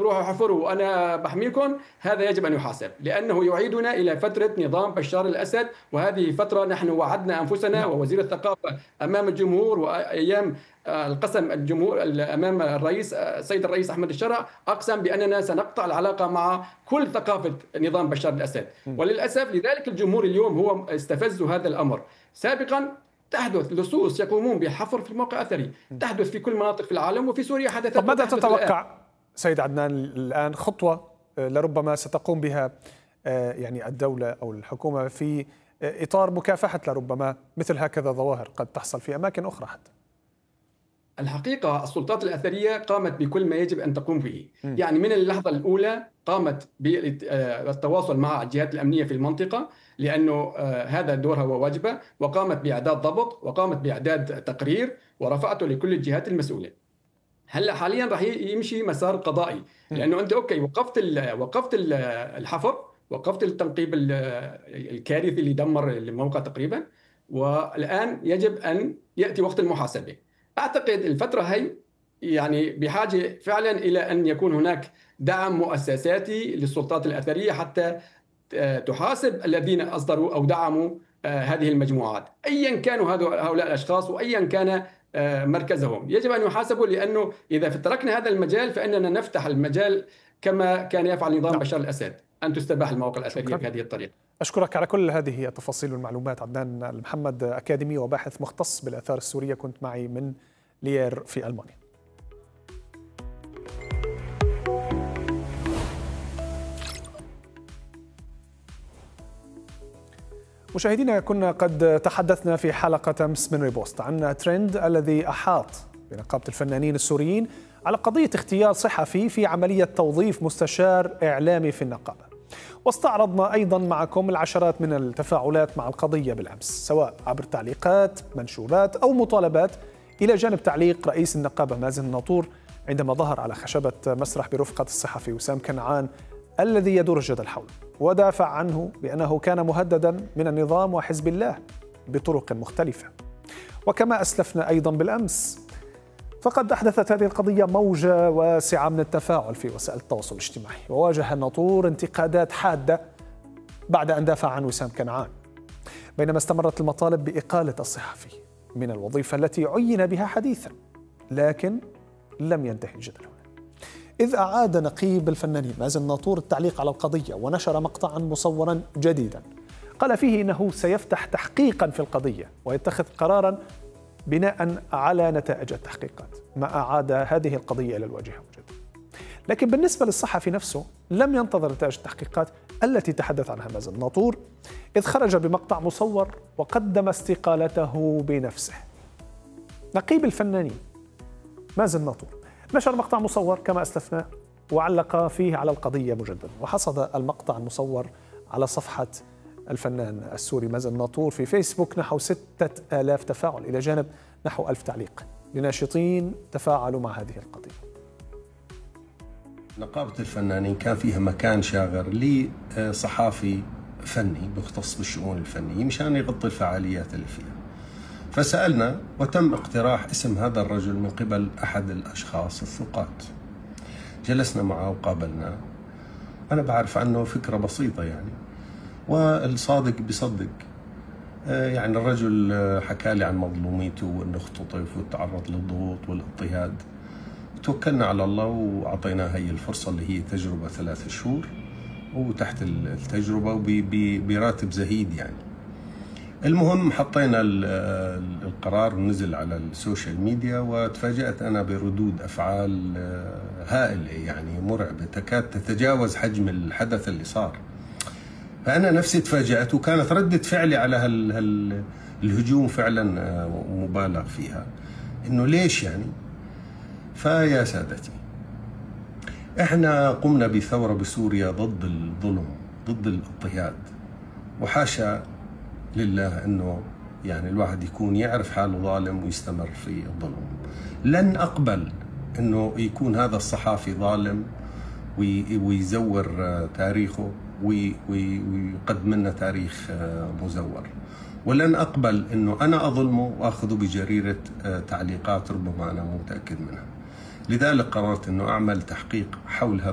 روحوا حفروا وأنا بحميكم، هذا يجب أن يحاسب، لأنه يعيدنا إلى فترة نظام بشار الأسد. وهذه فترة نحن وعدنا أنفسنا ووزير الثقافة أمام الجمهور وأيام القسم الجمهور أمام الرئيس السيد الرئيس أحمد الشرع، أقسم بأننا سنقطع العلاقة مع كل ثقافة نظام بشار الأسد. وللأسف لذلك الجمهور اليوم هو استفز هذا الأمر. سابقا تحدث لصوص يقومون بحفر في الموقع الأثري، تحدث في كل مناطق في العالم، وفي سوريا حدثت. طب ماذا تتوقع سيد عدنان الآن خطوة لربما ستقوم بها يعني الدولة أو الحكومة في إطار مكافحة لربما مثل هكذا ظواهر قد تحصل في أماكن أخرى حتى؟ الحقيقة السلطات الأثرية قامت بكل ما يجب أن تقوم به. يعني من اللحظة الأولى قامت بالتواصل مع الجهات الأمنية في المنطقة، لأنه هذا دورها وواجبها، وقامت بإعداد ضبط، وقامت بإعداد تقرير، ورفعته لكل الجهات المسؤولة. هلا حاليا راح يمشي مسار قضائي، لأنه أنت أوكي وقفت الحفر، وقفت التنقيب الكارثي اللي دمر الموقع تقريبا، والآن يجب أن يأتي وقت المحاسبة. أعتقد الفترة هي يعني بحاجة فعلا إلى أن يكون هناك دعم مؤسساتي للسلطات الأثرية حتى تحاسب الذين أصدروا أو دعموا هذه المجموعات، أيا كانوا هؤلاء الأشخاص وأيا كان مركزهم، يجب أن يحاسبوا. لأنه إذا تركنا هذا المجال فإننا نفتح المجال كما كان يفعل نظام بشار الأسد، أن تستباح المواقع الأثرية بهذه الطريقة. أشكرك على كل هذه التفاصيل والمعلومات. عدنان المحمد، أكاديمي وباحث مختص بالآثار السورية، كنت معي من ليير في ألمانيا. مشاهدينا، كنا قد تحدثنا في حلقة أمس من ريبوست عن ترند الذي أحاط بنقابة الفنانين السوريين على قضية اختيار صحفي في عملية توظيف مستشار إعلامي في النقابة، واستعرضنا أيضا معكم العشرات من التفاعلات مع القضية بالأمس، سواء عبر تعليقات، منشورات أو مطالبات، إلى جانب تعليق رئيس النقابة مازن الناطور عندما ظهر على خشبة مسرح برفقة الصحفي وسام كنعان الذي يدور الجدل حوله، ودافع عنه بأنه كان مهددا من النظام وحزب الله بطرق مختلفة. وكما أسلفنا أيضا بالأمس، فقد أحدثت هذه القضية موجة واسعة من التفاعل في وسائل التواصل الاجتماعي، وواجه الناطور انتقادات حادة بعد أن دافع عن وسام كنعان، بينما استمرت المطالب بإقالة الصحفي من الوظيفة التي عين بها حديثا. لكن لم ينتهي الجدل هنا، إذ أعاد نقيب الفنانين مازن الناطور التعليق على القضية ونشر مقطعا مصورا جديدا قال فيه إنه سيفتح تحقيقا في القضية ويتخذ قرارا بناء على نتائج التحقيقات، ما أعاد هذه القضية إلى الواجهة مجددا. لكن بالنسبة للصحفي نفسه لم ينتظر نتائج التحقيقات التي تحدث عنها مازن الناطور، إذ خرج بمقطع مصور وقدم استقالته بنفسه. نقيب الفنانين مازن الناطور نشر مقطع مصور كما أسلفنا وعلق فيه على القضية مجددا، وحصد المقطع المصور على صفحة الفنان السوري مازن الناطور في فيسبوك نحو 6000 تفاعل، إلى جانب نحو 1000 تعليق لناشطين تفاعلوا مع هذه القضية. نقابة الفنانين كان فيها مكان شاغر لصحافي فني مختص بالشؤون الفنية مشان يغطي الفعاليات اللي فيها، فسألنا وتم اقتراح اسم هذا الرجل من قبل أحد الأشخاص الثقات. جلسنا معه وقابلنا، أنا بعرف عنه فكرة بسيطة يعني، والصادق بيصدق. يعني الرجل حكى لي عن مظلوميته وأنه اختطف وتعرض للضغوط والاضطهاد. توكلنا على الله وأعطيناه هي الفرصة اللي هي تجربة 3 شهور، وتحت التجربة وبراتب زهيد يعني. المهم حطينا القرار ونزل على السوشيال ميديا، وتفاجأت أنا بردود أفعال هائلة يعني مرعبة تكاد تتجاوز حجم الحدث اللي صار. فأنا نفسي تفاجأت، وكانت ردة فعلي على الهجوم فعلا مبالغ فيها، إنه ليش يعني. فيا سادتي، إحنا قمنا بثورة بسوريا ضد الظلم، ضد الاضطهاد، وحاشا لله انه يعني الواحد يكون يعرف حاله ظالم ويستمر في الظلم. لن اقبل انه يكون هذا الصحافي ظالم ويزور تاريخه ويقدم لنا تاريخ مزور، ولن اقبل انه انا اظلمه واخذه بجريرة تعليقات ربما انا مو متاكد منها. لذلك قررت انه اعمل تحقيق حول هذا